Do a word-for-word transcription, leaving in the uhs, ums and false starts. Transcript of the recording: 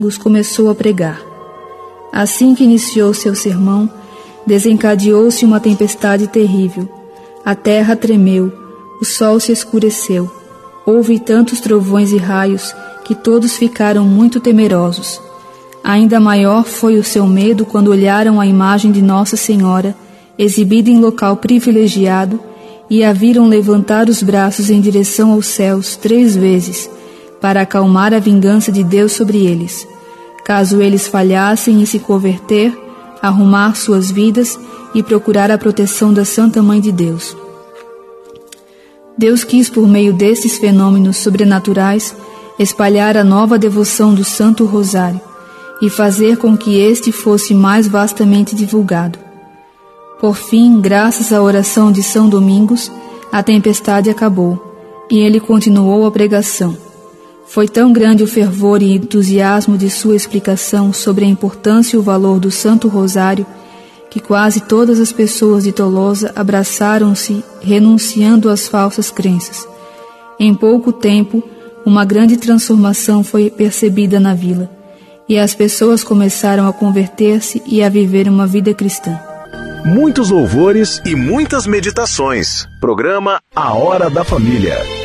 começou a pregar. Assim que iniciou seu sermão, desencadeou-se uma tempestade terrível. A terra tremeu, o sol se escureceu. Houve tantos trovões e raios que todos ficaram muito temerosos. Ainda maior foi o seu medo quando olharam a imagem de Nossa Senhora, exibida em local privilegiado, e a viram levantar os braços em direção aos céus três vezes, para acalmar a vingança de Deus sobre eles. Caso eles falhassem em se converter, arrumar suas vidas e procurar a proteção da Santa Mãe de Deus. Deus quis, por meio destes fenômenos sobrenaturais, espalhar a nova devoção do Santo Rosário e fazer com que este fosse mais vastamente divulgado. Por fim, graças à oração de São Domingos, a tempestade acabou e ele continuou a pregação. Foi tão grande o fervor e entusiasmo de sua explicação sobre a importância e o valor do Santo Rosário que quase todas as pessoas de Tolosa abraçaram-se, renunciando às falsas crenças. Em pouco tempo, uma grande transformação foi percebida na vila, e as pessoas começaram a converter-se e a viver uma vida cristã. Muitos louvores e muitas meditações. Programa A Hora da Família.